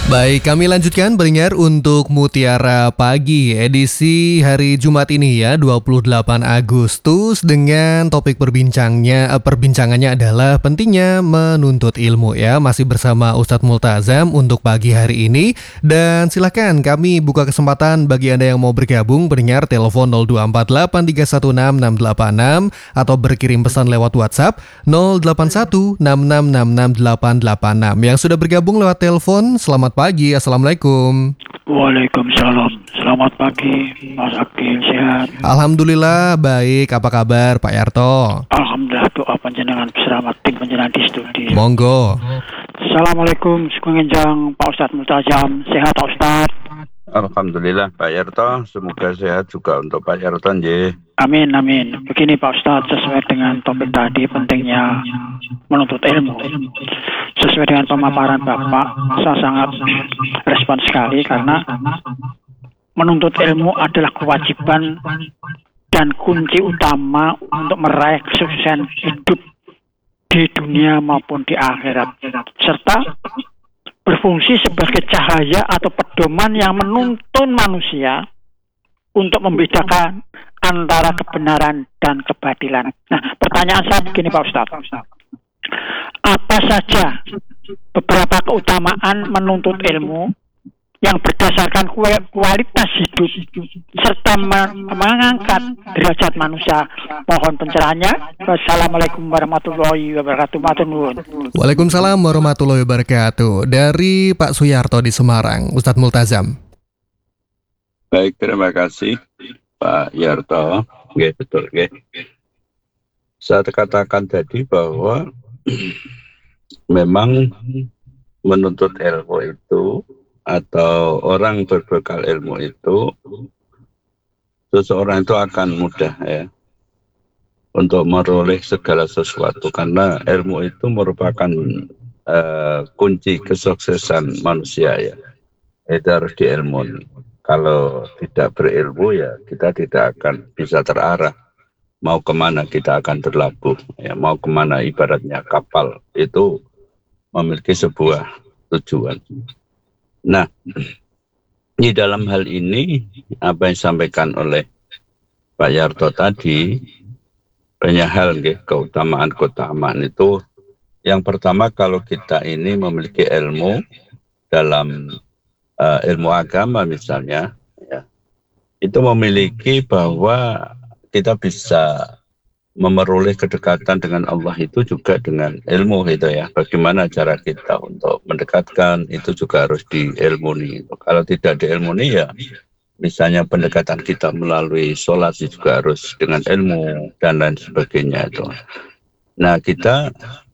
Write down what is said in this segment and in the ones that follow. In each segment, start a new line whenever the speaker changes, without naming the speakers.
Baik, kami lanjutkan pendengar untuk Mutiara Pagi edisi hari Jumat ini ya, 28 Agustus dengan topik perbincangannya adalah pentingnya menuntut ilmu ya. Masih bersama Ustadz Multazam untuk pagi hari ini dan silakan kami buka kesempatan bagi Anda yang mau bergabung pendengar telepon 02483166686 atau berkirim pesan lewat WhatsApp 0816666686. Yang sudah bergabung lewat telepon, selamat pagi, Assalamualaikum.
Waalaikumsalam. Selamat pagi, Mas Akil, sehat?
Alhamdulillah baik, apa kabar Pak Yarto?
Alhamdulillah, doa panjenengan selamat tim panjenengan di studi.
Monggo.
Assalamualaikum, sekungenjang Pak Ustadz Multazam, sehat Pak Ustadz?
Alhamdulillah Pak Yarto, semoga sehat juga untuk Pak Yarto nggih.
Amin, amin. Begini Pak Ustadz, sesuai dengan topik tadi pentingnya menuntut ilmu. Sesuai dengan pemaparan Bapak, saya sangat respon sekali karena menuntut ilmu adalah kewajiban dan kunci utama untuk meraih kesuksesan hidup di dunia maupun di akhirat, serta berfungsi sebagai cahaya atau pedoman yang menuntun manusia untuk membedakan antara kebenaran dan kebatilan. Nah, pertanyaan saya begini Pak Ustadz. Apa saja beberapa keutamaan menuntut ilmu yang berdasarkan kualitas hidup serta mengangkat derajat manusia? Mohon pencerahannya. Wassalamualaikum warahmatullahi wabarakatuh. Matur nuwun.
Waalaikumsalam warahmatullahi wabarakatuh. Dari Pak Suyarto di Semarang, Ustadz Multazam.
Baik, terima kasih Pak Yarto. Nggih, betul nggih. Saya katakan tadi bahwa memang menuntut ilmu itu atau orang berbekal ilmu itu, seseorang itu akan mudah ya untuk meroleh segala sesuatu, karena ilmu itu merupakan kunci kesuksesan manusia ya. Itu harus diilmui. Kalau tidak berilmu ya kita tidak akan bisa terarah. Mau kemana kita akan berlabuh ya, mau kemana ibaratnya kapal itu memiliki sebuah tujuan. Nah, di dalam hal ini apa yang disampaikan oleh Pak Yarto tadi, banyak hal keutamaan itu. Yang pertama, kalau kita ini memiliki ilmu dalam ilmu agama misalnya ya, itu memiliki bahwa kita bisa memeroleh kedekatan dengan Allah itu juga dengan ilmu gitu ya. Bagaimana cara kita untuk mendekatkan itu juga harus diilmuni. Kalau tidak diilmuni ya, misalnya pendekatan kita melalui sholat juga harus dengan ilmu dan lain sebagainya itu. Nah, kita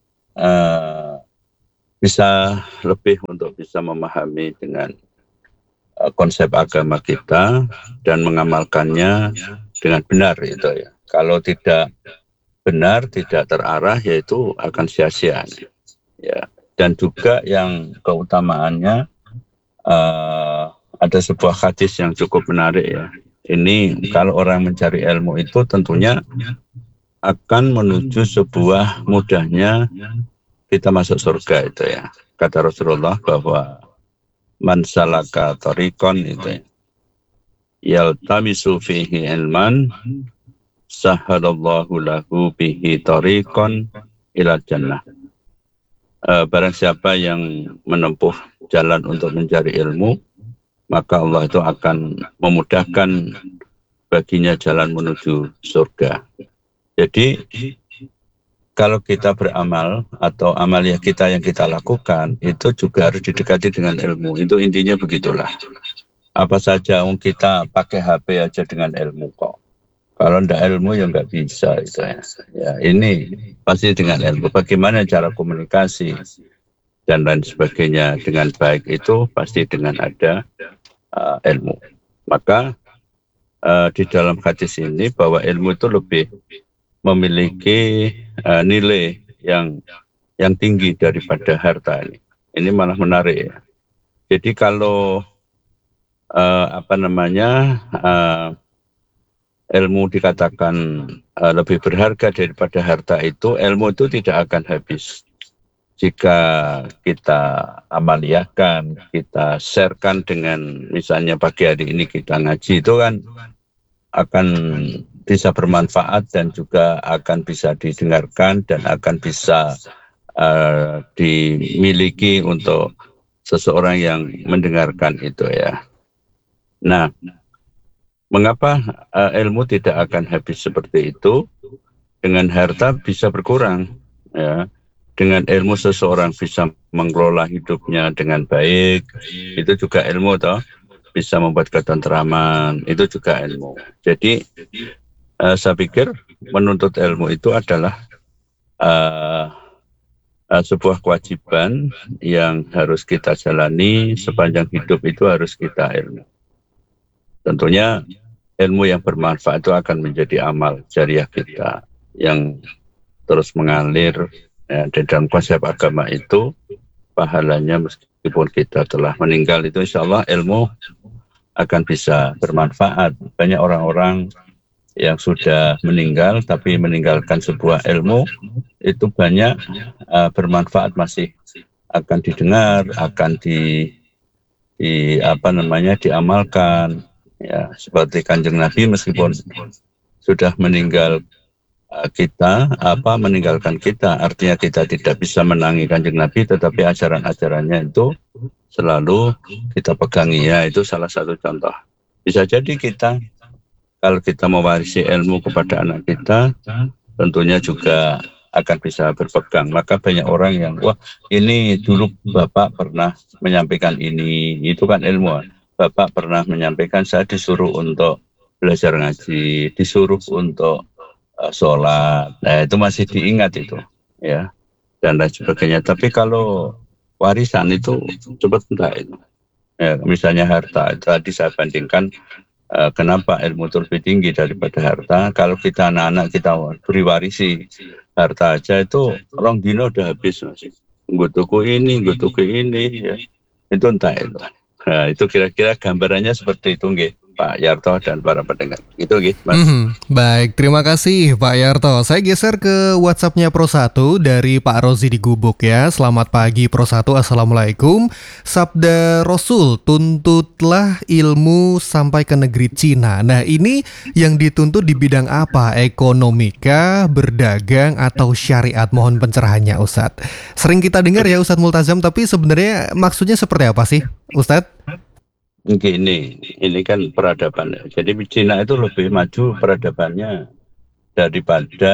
bisa lebih untuk bisa memahami dengan konsep agama kita dan mengamalkannya dengan benar itu ya. Kalau tidak benar, tidak terarah, yaitu akan sia-sia. Ya. Dan juga yang keutamaannya ada sebuah hadis yang cukup menarik ya. Ini kalau orang mencari ilmu itu tentunya akan menuju sebuah mudahnya kita masuk surga itu ya. Kata Rasulullah bahwa man salaka tariqan itu ya, yaltamisu fihi ilman sahalallahu lahu bihi tariqan ila jannah. Barang siapa yang menempuh jalan untuk mencari ilmu, maka Allah itu akan memudahkan baginya jalan menuju surga. Jadi kalau kita beramal atau amalia kita yang kita lakukan itu juga harus didekati dengan ilmu. Itu intinya begitulah. Apa saja kita pakai HP aja dengan ilmu kok. Kalau tidak ilmu ya nggak bisa itu ya. Ya ini pasti dengan ilmu. Bagaimana cara komunikasi dan lain sebagainya dengan baik itu pasti dengan ada ilmu. Maka di dalam hadis ini bahwa ilmu itu lebih memiliki nilai yang tinggi daripada harta ini. Ini malah menarik ya. Jadi kalau ilmu dikatakan lebih berharga daripada harta itu, ilmu itu tidak akan habis. jika kita amaliakan, kita sharekan dengan misalnya pagi hari ini kita ngaji, itu kan akan bisa bermanfaat dan juga akan bisa didengarkan dan akan bisa dimiliki untuk seseorang yang mendengarkan itu ya. Nah, mengapa ilmu tidak akan habis seperti itu? Dengan harta bisa berkurang ya. Dengan ilmu seseorang bisa mengelola hidupnya dengan baik, itu juga ilmu toh. Bisa membuat ketentraman, itu juga ilmu. Jadi saya pikir menuntut ilmu itu adalah sebuah kewajiban yang harus kita jalani sepanjang hidup, itu harus kita ilmu. Tentunya ilmu yang bermanfaat itu akan menjadi amal jariah kita yang terus mengalir. Ya, di dalam konsep agama itu pahalanya meskipun kita telah meninggal itu insya Allah ilmu akan bisa bermanfaat. Banyak orang-orang yang sudah meninggal tapi meninggalkan sebuah ilmu itu banyak bermanfaat, masih akan didengar, akan diamalkan ya, seperti Kanjeng Nabi meskipun sudah meninggal meninggalkan kita, artinya kita tidak bisa menangi Kanjeng Nabi, tetapi ajaran-ajarannya itu selalu kita pegangi ya, itu salah satu contoh. Bisa jadi kita, kalau kita mewarisi ilmu kepada anak kita, tentunya juga akan bisa berpegang. Maka banyak orang yang, wah ini dulu Bapak pernah menyampaikan ini, itu kan ilmu. Bapak pernah menyampaikan saya disuruh untuk belajar ngaji, disuruh untuk sholat, nah itu masih diingat itu ya, dan lain sebagainya. Tapi kalau warisan itu cepat entah itu ya, misalnya harta, tadi saya bandingkan kenapa ilmu itu lebih tinggi daripada harta. Kalau kita anak-anak kita beri warisi harta aja itu orang dino udah habis, masih gue tuku ini ya, itu entah itu. Nah itu kira-kira gambarannya seperti itu nggih, Pak Yarto dan para pendengar. Itu gitu, Mas.
Baik, terima kasih Pak Yarto. Saya geser ke WhatsApp-nya Pro 1 dari Pak Rozi di Gubuk ya. Selamat pagi Pro 1, Assalamualaikum. Sabda Rasul, tuntutlah ilmu sampai ke negeri Cina. Nah ini yang dituntut di bidang apa? Ekonomika, berdagang, atau syariat? Mohon pencerahannya Ustadz. Sering kita dengar ya Ustadz Multazam, tapi sebenarnya maksudnya seperti apa sih Ustadz?
Ini kan peradaban. Jadi Cina itu lebih maju peradabannya daripada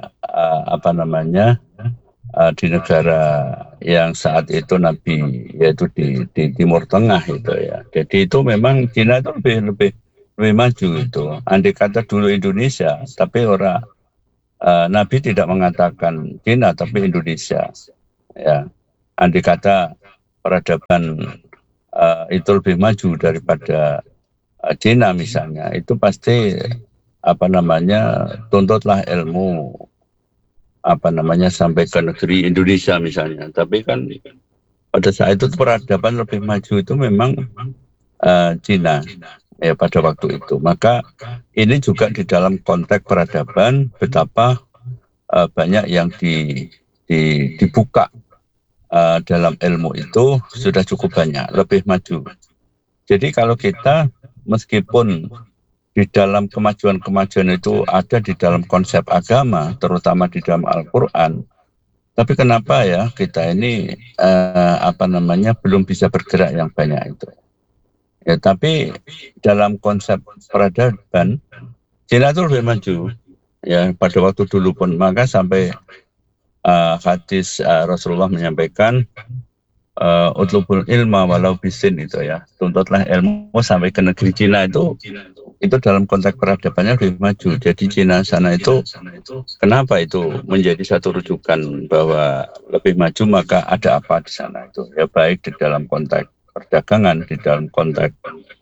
di negara yang saat itu Nabi, yaitu di Timur Tengah itu ya. Jadi itu memang Cina itu lebih maju itu. Andai kata dulu Indonesia, tapi Nabi tidak mengatakan Cina tapi Indonesia. Ya, andai kata peradaban itu lebih maju daripada Cina misalnya, itu pasti tuntutlah ilmu sampai ke negeri Indonesia misalnya. Tapi kan pada saat itu peradaban lebih maju itu memang Cina ya pada waktu itu. Maka ini juga di dalam konteks peradaban betapa banyak yang dibuka dalam ilmu itu sudah cukup banyak, lebih maju. Jadi kalau kita meskipun di dalam kemajuan-kemajuan itu ada di dalam konsep agama, terutama di dalam Al-Quran, tapi kenapa ya kita ini belum bisa bergerak yang banyak itu? Ya, tapi dalam konsep peradaban Cina itu lebih maju ya pada waktu dulu pun. Maka sampai hadis Rasulullah menyampaikan utlubul ilma walau bisin itu ya, tuntutlah ilmu sampai ke negeri Cina. Itu dalam konteks peradabannya lebih maju. Jadi Cina sana itu kenapa itu menjadi satu rujukan bahwa lebih maju, maka ada apa di sana itu ya, baik di dalam konteks perdagangan, di dalam konteks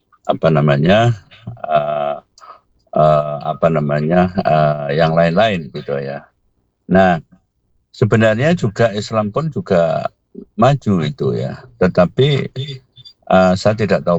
yang lain-lain gitu ya. Nah sebenarnya juga Islam pun juga maju itu ya, tetapi saya tidak tahu